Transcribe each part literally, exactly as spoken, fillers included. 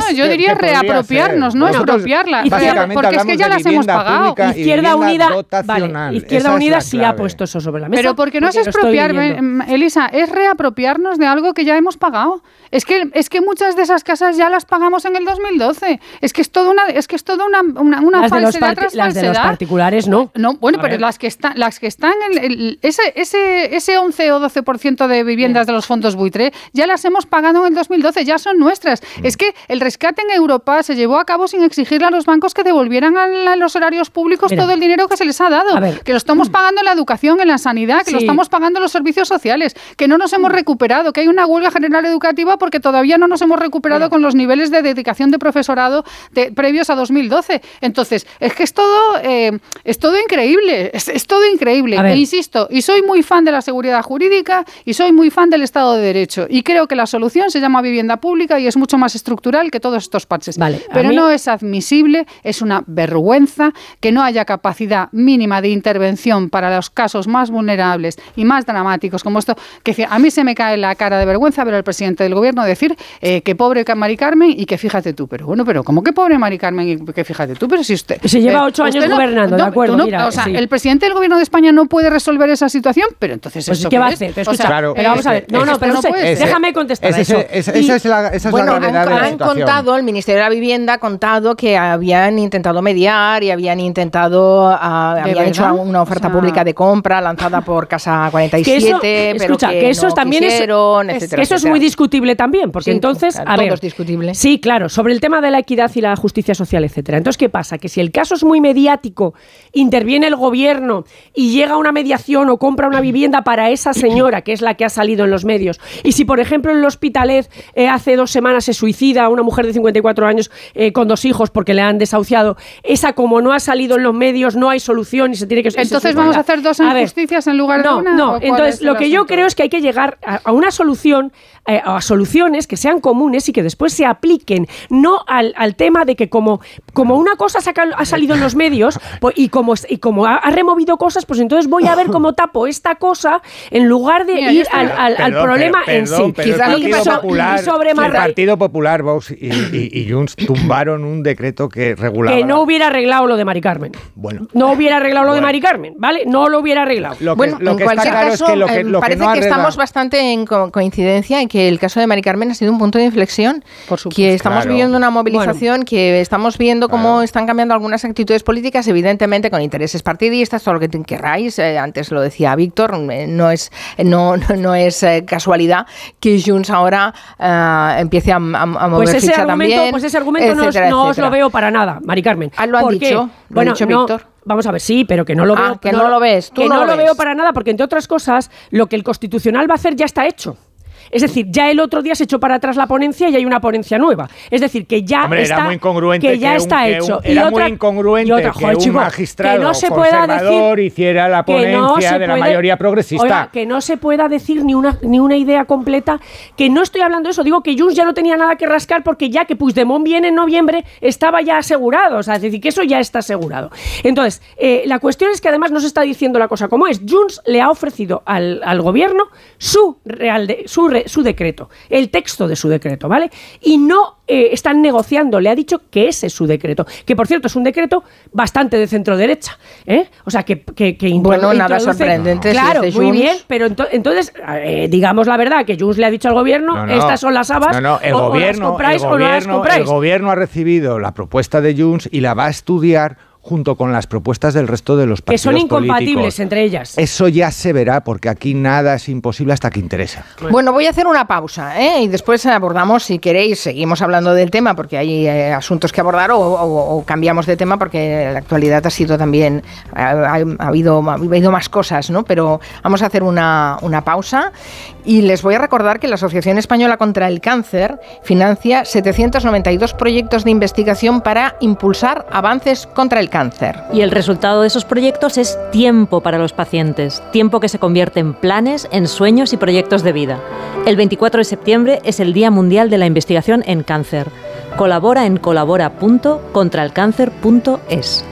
No, yo diría reapropiarnos, no expropiarla. Porque es que ya las hemos pagado. Izquierda Unida, vale, Izquierda Unida sí ha puesto eso sobre la mesa. Pero porque no es expropiar, Elisa, es reapropiarnos de algo que ya hemos pagado. Es que es que muchas de esas casas ya las pagamos en el dos mil doce. Es que es todo una es que es toda una una, una falsedad tras falsedad. Las de los particulares no. No, bueno, a pero ver. las que están las que están en el, ese ese ese once o doce por ciento de viviendas de los fondos buitre ya las hemos pagado en el dos mil doce, ya son nuestras. Mm. Es que el rescate en Europa se llevó a cabo sin exigirle a los bancos que devolvieran a, la, a los horarios públicos Mira. todo el dinero que se les ha dado, que lo estamos pagando en la educación, en la sanidad, que sí. lo estamos pagando en los servicios sociales, que no nos hemos recuperado, que hay una huelga general educativa porque todavía no nos hemos recuperado Mira. con los niveles de dedicación de profesorado de, previos a dos mil doce. Entonces, es que es todo, eh, es todo increíble, es, es todo increíble. E insisto, y soy muy fan de la seguridad jurídica y soy muy fan del Estado de Derecho. Y creo que la solución se llama vivienda pública y es mucho más estructural que todos estos parches. Vale, Pero mí... no es admisible, es una vergüenza que no haya capacidad mínima de intervención para los casos más vulnerables y más dramáticos como esto, que a mí se me cae la cara de vergüenza ver al presidente del gobierno decir eh, que pobre Mari Carmen y que fíjate tú, pero bueno, pero ¿cómo que pobre Mari Carmen y que fíjate tú? Pero si usted... Se lleva ocho años no, gobernando, no, de acuerdo. No, mira, o sea, sí. el presidente del gobierno de España no puede resolver esa situación, pero entonces pues ¿eso qué va a es? hacer? Pero, o sea, claro, pero vamos a ver. No, no, pero no sé, déjame contestar ese, a eso. Ese, esa es la, esa es bueno, la gravedad han, de la han situación. contado, el Ministerio de la Vivienda ha contado que habían intentado mediar y habían intentado, uh, habían verdad? hecho una oferta o sea, pública de compra lanzada por Casa cuarenta y siete, que eso, pero escucha, que, que eso no también quisieron, es, etcétera, es, que eso etcétera. es muy discutible también, porque sí, entonces, claro, a todo ver, es discutible. Sí, claro, sobre el tema de la equidad y la justicia social, etcétera. Entonces, ¿qué pasa? Que si el caso es muy mediático, interviene el gobierno y llega a una mediación o compra una vivienda para esa señora, que es la que ha salido en los medios, y si, por ejemplo, en el Hospitalet eh, hace dos semanas se suicida una mujer de cincuenta y cuatro años eh, con dos hijos porque le han desahuciado, esa como no ha salido en los medios, no hay solución y se tiene que... Entonces vamos a hacer dos injusticias en lugar no, de una. No, entonces lo que asunto? yo creo es que hay que llegar a, a una solución, eh, a soluciones que sean comunes y que después se apliquen, no al, al tema de que como, como una cosa saca, ha salido en los medios pues, y como, y como ha, ha removido cosas, pues entonces voy a ver cómo tapo esta cosa en lugar de Mira, ir al, al, perdón, al problema pero, en perdón, sí. Pero Quizá el lo que Partido pasó Popular, sobre el Partido Popular, Vox y, y, y Junts tumbaron un decreto que regulaba... Que no hubiera arreglado lo de Mari Carmen. Bueno. No hubiera arreglado bueno. lo de Mari Carmen, ¿vale? No lo hubiera arreglado. Lo que, bueno, lo que en está cualquier claro caso, es que lo que, lo parece que, no que arregla... estamos bastante en co- coincidencia en que el caso de Mari Carmen ha sido un punto de inflexión. Por supuesto. Que estamos Claro. viviendo una movilización, bueno, que estamos viendo cómo claro. están cambiando algunas actitudes políticas, evidentemente con intereses partidistas, todo lo que queráis. Eh, antes lo decía Víctor, eh, no es, no, no, no es eh, casualidad que Junts ahora eh, empiece a, a, a mover pues ese ficha argumento, también. Pues ese argumento etcétera, no, no os etcétera. lo veo para nada, Mari Carmen. Ah, lo han dicho, lo bueno, ha dicho no, Víctor. Vamos a ver, sí, pero que no lo ah, veo. que no, no lo ves. Tú que no, no lo, lo ves. veo para nada, porque entre otras cosas, lo que el Constitucional va a hacer ya está hecho. Es decir, ya el otro día se echó para atrás la ponencia y hay una ponencia nueva. Es decir, que ya Hombre, está, era muy incongruente que ya que está un, que hecho. Un, era y otra, muy incongruente y otra, joder, que chico, un magistrado que no se conservador decir, hiciera la ponencia no de puede, la mayoría progresista. Oiga, que no se pueda decir ni una, ni una idea completa, que no estoy hablando de eso, digo que Junts ya no tenía nada que rascar porque ya que Puigdemont viene en noviembre estaba ya asegurado, o sea, es decir, que eso ya está asegurado. Entonces, eh, la cuestión es que además no se está diciendo la cosa como es. Junts le ha ofrecido al, al gobierno su, real de, su, re, su decreto, el texto de su decreto, ¿vale? Y no eh, están negociando, le ha dicho que ese es su decreto, que por cierto es un decreto bastante de centro derecha, ¿eh? O sea, que, que, que introdu- bueno, nada introduce, sorprendente. claro, si muy Junts. bien, pero ento- entonces, eh, digamos la verdad, que Junts le ha dicho al gobierno, no, no, estas son las habas, no, no, el o, gobierno, o las compráis el o no las gobierno, compráis. el gobierno ha recibido la propuesta de Junts y la va a estudiar junto con las propuestas del resto de los partidos que son incompatibles políticos. entre ellas. Eso ya se verá, porque aquí nada es imposible hasta que interesa. Bueno, voy a hacer una pausa, ¿eh? Y después abordamos, si queréis, seguimos hablando del tema, porque hay eh, asuntos que abordar, o, o, o cambiamos de tema, porque la actualidad ha sido también, ha, ha, ha, habido, ha habido más cosas, ¿no? Pero vamos a hacer una, una pausa y les voy a recordar que la Asociación Española contra el Cáncer financia setecientos noventa y dos proyectos de investigación para impulsar avances contra el cáncer. Y el resultado de esos proyectos es tiempo para los pacientes, tiempo que se convierte en planes, en sueños y proyectos de vida. El veinticuatro de septiembre es el Día Mundial de la Investigación en Cáncer. Colabora en colabora punto contra el cáncer punto es.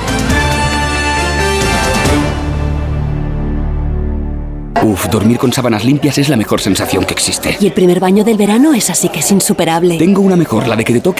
Uf, dormir con sábanas limpias es la mejor sensación que existe. Y el primer baño del verano es así que es insuperable. Tengo una mejor, la de que te toque